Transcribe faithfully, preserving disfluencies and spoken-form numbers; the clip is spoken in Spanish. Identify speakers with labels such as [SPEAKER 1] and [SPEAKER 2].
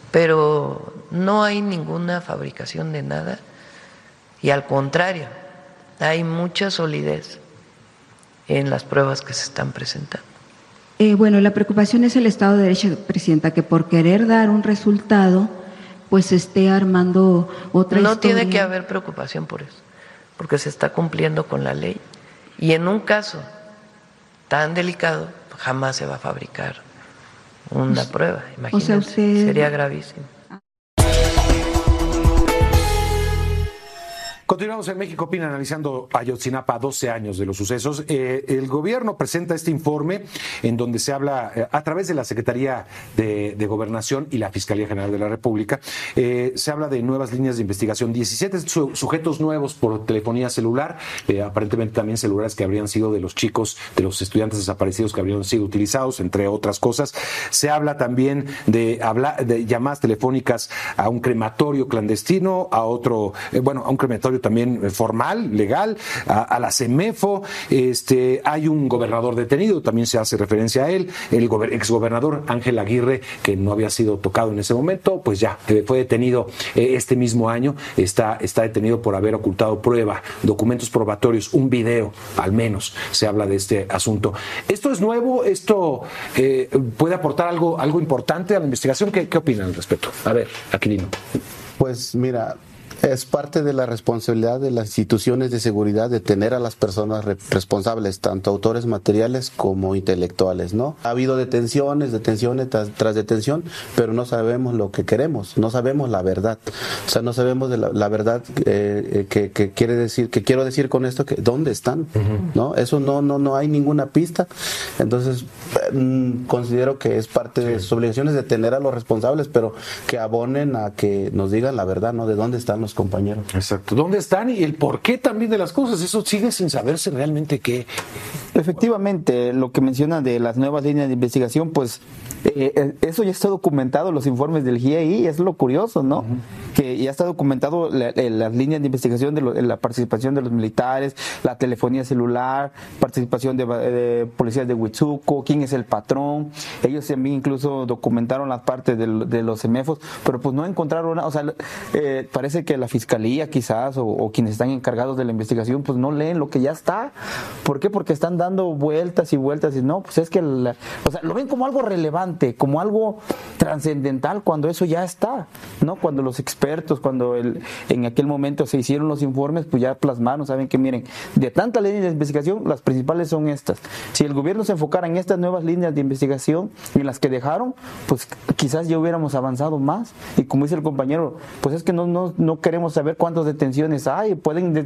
[SPEAKER 1] pero no hay ninguna fabricación de nada y al contrario, hay mucha solidez en las pruebas que se están presentando.
[SPEAKER 2] Eh, bueno, la preocupación es el Estado de Derecho, Presidenta, que por querer dar un resultado, pues esté armando otra
[SPEAKER 1] no
[SPEAKER 2] historia.
[SPEAKER 1] No tiene que haber preocupación por eso, porque se está cumpliendo con la ley. Y en un caso tan delicado, jamás se va a fabricar una prueba, imagínense, o sea, usted... sería gravísimo.
[SPEAKER 3] Continuamos en México Opina analizando Ayotzinapa a doce años de los sucesos. Eh, el gobierno presenta este informe en donde se habla eh, a través de la Secretaría de, de Gobernación y la Fiscalía General de la República, eh, se habla de nuevas líneas de investigación, diecisiete su, sujetos nuevos por telefonía celular, eh, aparentemente también celulares que habrían sido de los chicos, de los estudiantes desaparecidos que habrían sido utilizados, entre otras cosas. Se habla también de, habla, de llamadas telefónicas a un crematorio clandestino, a otro, eh, bueno, a un crematorio también formal, legal, a, a la CEMEFO. Este, hay un gobernador detenido, también se hace referencia a él, el gober, exgobernador Ángel Aguirre, que no había sido tocado en ese momento, pues ya eh, fue detenido eh, este mismo año, está, está detenido por haber ocultado prueba, documentos probatorios, un video, al menos se habla de este asunto. ¿Esto es nuevo? ¿Esto eh, puede aportar algo, algo importante a la investigación? ¿Qué, qué opinan al respecto? A ver, Aquilino.
[SPEAKER 4] Pues mira, es parte de la responsabilidad de las instituciones de seguridad de tener a las personas re- responsables, tanto autores materiales como intelectuales, ¿no? Ha habido detenciones, detenciones tras, tras detención, pero no sabemos lo que queremos, no sabemos la verdad. O sea, no sabemos de la, la verdad eh, que, que quiere decir, que quiero decir con esto, que dónde están, uh-huh. ¿no? Eso no, no, no hay ninguna pista. Entonces, eh, considero que es parte de sus obligaciones de tener a los responsables, pero que abonen a que nos digan la verdad, ¿no? De dónde están los compañeros.
[SPEAKER 3] Exacto. ¿Dónde están y el porqué también de las cosas? Eso sigue sin saberse realmente qué.
[SPEAKER 5] Efectivamente, lo que menciona de las nuevas líneas de investigación, pues eh, eso ya está documentado en los informes del G I E I, es lo curioso, ¿no? Uh-huh. Que ya está documentado la, las líneas de investigación de lo, la participación de los militares, la telefonía celular, participación de, de policías de Huitzuco, quién es el patrón. Ellos también incluso documentaron las partes de, de los CEMEFOS, pero pues no encontraron nada. O sea, eh, parece que la fiscalía quizás o, o quienes están encargados de la investigación pues no leen lo que ya está. ¿Por qué? Porque están dando vueltas y vueltas y no, pues es que la, o sea, lo ven como algo relevante, como algo trascendental cuando eso ya está, ¿no? Cuando los expertos, cuando el, en aquel momento se hicieron los informes, pues ya plasmaron, saben que miren, de tanta línea de investigación, las principales son estas. Si el gobierno se enfocara en estas nuevas líneas de investigación en las que dejaron, pues quizás ya hubiéramos avanzado más. Y como dice el compañero, pues es que no, no, no queremos saber cuántas detenciones hay, pueden